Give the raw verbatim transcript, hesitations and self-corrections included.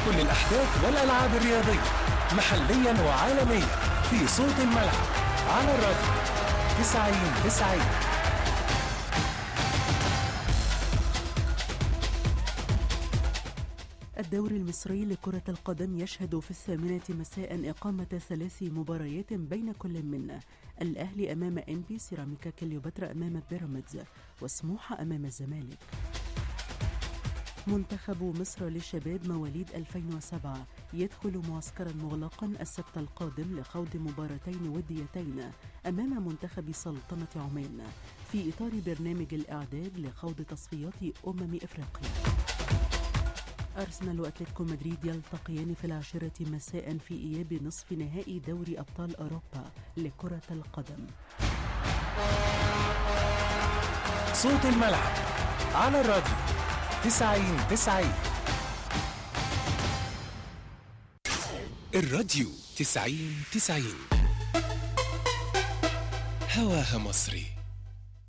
كل الأحداث والألعاب الرياضية محليا وعالميا في صوت الملعب على الراديو تسعين تسعين. الدوري المصري لكرة القدم يشهد في الثامنة مساء إقامة ثلاث مباريات بين كل من الأهلي أمام إنبي، سيراميكا كليوباترا أمام بيراميدز، وسموحة أمام الزمالك. منتخب مصر للشباب مواليد ألفين وسبعة يدخل معسكرا مغلقا السبت القادم لخوض مباراتين وديتين أمام منتخب سلطنة عمان في إطار برنامج الإعداد لخوض تصفيات أمم إفريقيا. أرسنال وأتلتيكو مدريد يلتقيان في العاشرة مساء في إياب نصف نهائي دوري أبطال أوروبا لكرة القدم. صوت الملعب على الراديو تسعين تسعين. الراديو تسعين تسعين هواها مصري.